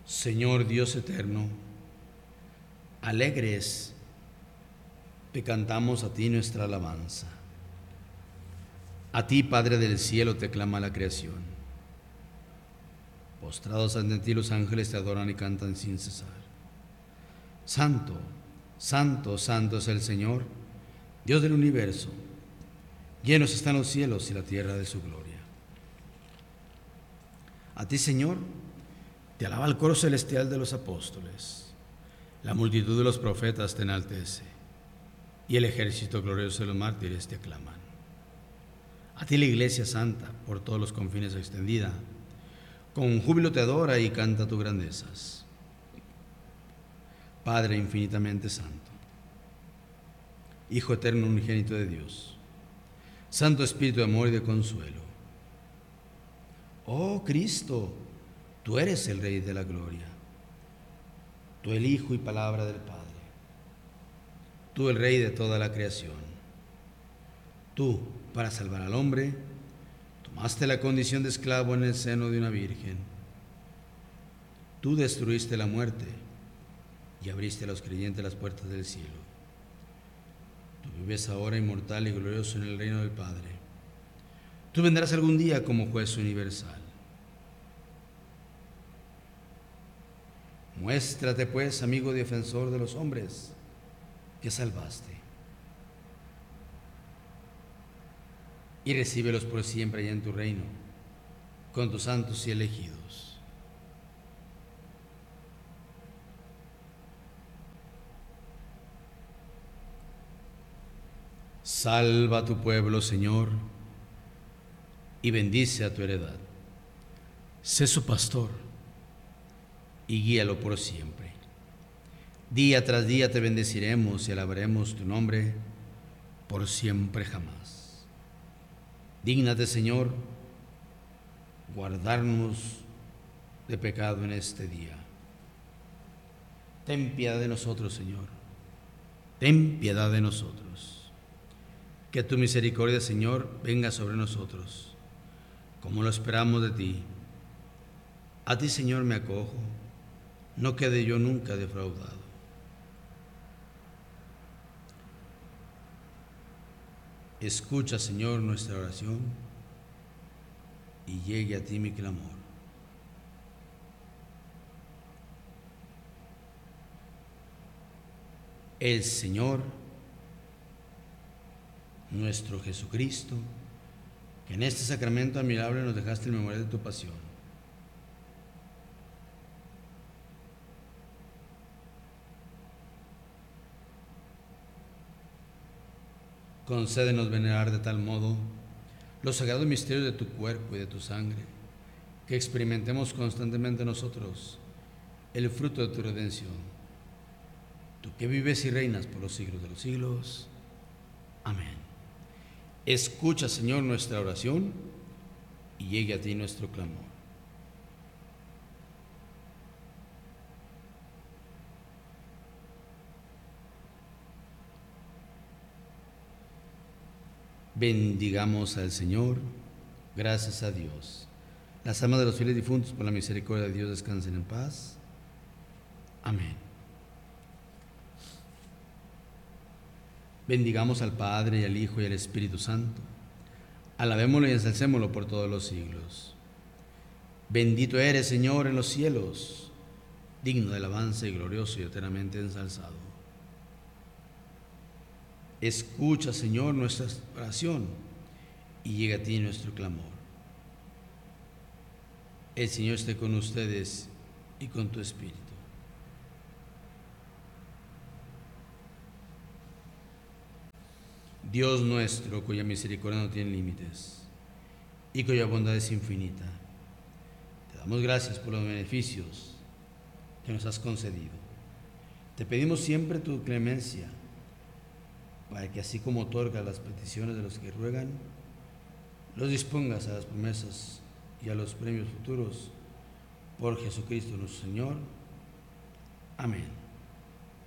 Señor Dios eterno, alegres te cantamos a ti nuestra alabanza. A ti, Padre del cielo, te clama la creación. Postrados ante ti los ángeles te adoran y cantan sin cesar. Santo, santo, santo es el Señor, Dios del universo. Llenos están los cielos y la tierra de su gloria. A ti, Señor, te alaba el coro celestial de los apóstoles. La multitud de los profetas te enaltece y el ejército glorioso de los mártires te aclaman. A ti la Iglesia Santa, por todos los confines extendida, con júbilo te adora y canta tus grandezas. Padre infinitamente santo, Hijo eterno unigénito de Dios, Santo Espíritu de amor y de consuelo. Oh Cristo, tú eres el Rey de la gloria, tú el Hijo y palabra del Padre, tú el Rey de toda la creación. Tú, para salvar al hombre, tomaste la condición de esclavo en el seno de una virgen. Tú destruiste la muerte y abriste a los creyentes las puertas del cielo. Tú vives ahora inmortal y glorioso en el reino del Padre. Tú vendrás algún día como juez universal. Muéstrate, pues, amigo defensor de los hombres que salvaste, y recíbelos por siempre allá en tu reino, con tus santos y elegidos. Salva a tu pueblo, Señor, y bendice a tu heredad. Sé su pastor y guíalo por siempre. Día tras día te bendeciremos y alabaremos tu nombre por siempre jamás. Dígnate, Señor, guardarnos de pecado en este día. Ten piedad de nosotros, Señor. Ten piedad de nosotros. Que tu misericordia, Señor, venga sobre nosotros, como lo esperamos de ti. A ti, Señor, me acojo, no quede yo nunca defraudado. Escucha, Señor, nuestra oración y llegue a ti mi clamor. El Señor, nuestro Jesucristo, que en este sacramento admirable nos dejaste en memoria de tu pasión, concédenos venerar de tal modo los sagrados misterios de tu cuerpo y de tu sangre, que experimentemos constantemente nosotros el fruto de tu redención. Tú que vives y reinas por los siglos de los siglos. Amén. Escucha, Señor, nuestra oración y llegue a ti nuestro clamor. Bendigamos al Señor. Gracias a Dios. Las almas de los fieles difuntos, por la misericordia de Dios, descansen en paz. Amén. Bendigamos al Padre, y al Hijo, y al Espíritu Santo. Alabémoslo y ensalcémoslo por todos los siglos. Bendito eres, Señor, en los cielos, digno de alabanza y glorioso y eternamente ensalzado. Escucha, Señor, nuestra oración y llega a ti nuestro clamor. El Señor esté con ustedes y con tu espíritu. Dios nuestro, cuya misericordia no tiene límites y cuya bondad es infinita, te damos gracias por los beneficios que nos has concedido. Te pedimos siempre tu clemencia, para que así como otorgas las peticiones de los que ruegan, los dispongas a las promesas y a los premios futuros, por Jesucristo nuestro Señor. Amén.